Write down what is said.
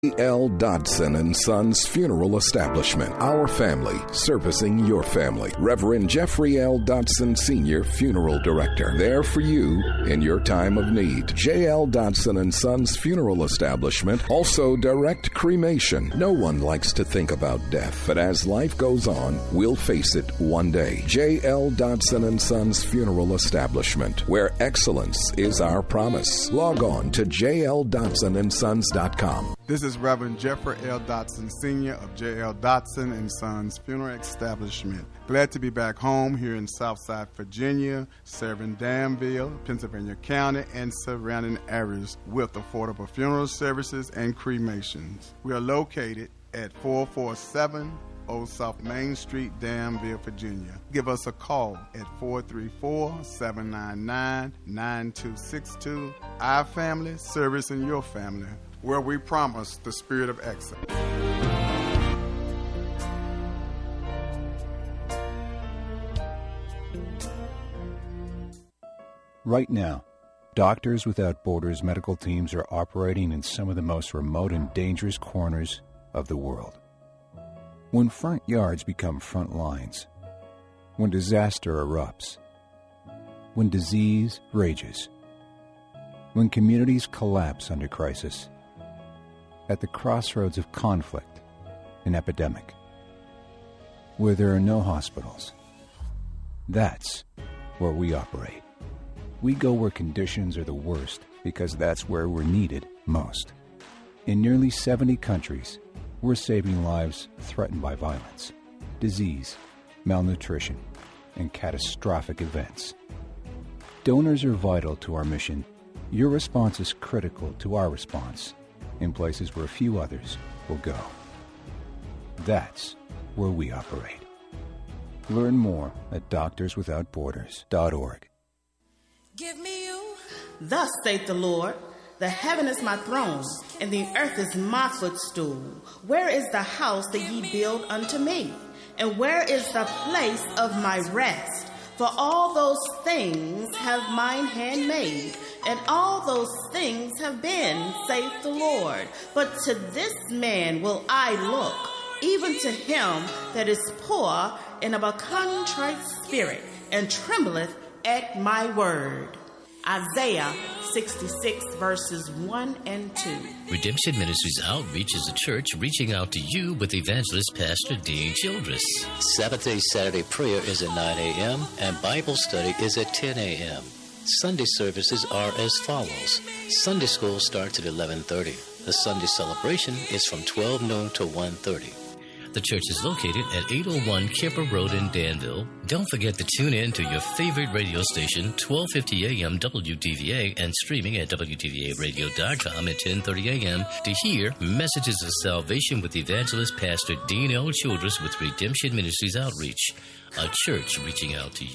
L. Dodson and Sons Funeral Establishment. Our family, servicing your family. Reverend Jeffrey L. Dodson Sr., Funeral Director. There for you in your time of need. J.L. Dodson and Sons Funeral Establishment. Also direct cremation. No one likes to think about death, but as life goes on, we'll face it one day. J.L. Dodson and Sons Funeral Establishment, where excellence is our promise. Log on to jldodsonandsons.com. This is Reverend Jeffrey L. Dodson Sr. of J.L. Dodson and Sons Funeral Establishment. Glad to be back home here in Southside, Virginia, serving Danville, Pennsylvania County, and surrounding areas with affordable funeral services and cremations. We are located at 447 Old South Main Street, Danville, Virginia. Give us a call at 434-799-9262. Our family, servicing your family, where we promise the spirit of excellence. Right now, Doctors Without Borders medical teams are operating in some of the most remote and dangerous corners of the world. When front yards become front lines, when disaster erupts, when disease rages, when communities collapse under crisis, at the crossroads of conflict and epidemic, where there are no hospitals, that's where we operate. We go where conditions are the worst because that's where we're needed most. In nearly 70 countries, we're saving lives threatened by violence, disease, malnutrition, and catastrophic events. Donors are vital to our mission. Your response is critical to our response in places where few others will go. That's where we operate. Learn more at doctorswithoutborders.org. Give me you. Thus saith the Lord, the heaven is my throne, and the earth is my footstool. Where is the house that ye build unto me? And where is the place of my rest? For all those things have mine hand made, and all those things have been, saith the Lord. But to this man will I look, even to him that is poor and of a contrite spirit, and trembleth at my word. Isaiah 66 verses 1 and 2. Redemption Ministries Outreach is a church reaching out to you with evangelist Pastor Dean Childress. Sabbath-day Saturday prayer is at 9 a.m. and Bible study is at 10 a.m. Sunday services are as follows. Sunday school starts at 11:30. The Sunday celebration is from 12 noon to 1:30. The church is located at 801 Kemper Road in Danville. Don't forget to tune in to your favorite radio station, 1250 AM WTVA, and streaming at WTVAradio.com at 10:30 a.m. to hear Messages of Salvation with evangelist Pastor Dean L. Childress with Redemption Ministries Outreach, a church reaching out to you.